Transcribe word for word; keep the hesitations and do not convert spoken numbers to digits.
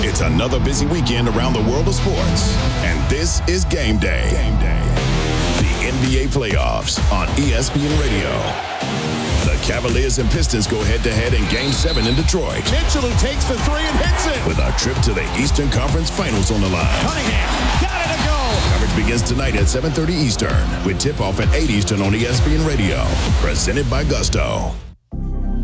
It's another busy weekend around the world of sports, and this is Game Day. Game Day. The N B A playoffs on E S P N Radio. The Cavaliers and Pistons go head-to-head in Game seven in Detroit. Mitchell, who takes the three and hits it. With a trip to the Eastern Conference Finals on the line. Cunningham, got it to go. Coverage begins tonight at seven thirty Eastern, with tip-off at eight Eastern on E S P N Radio. Presented by Gusto.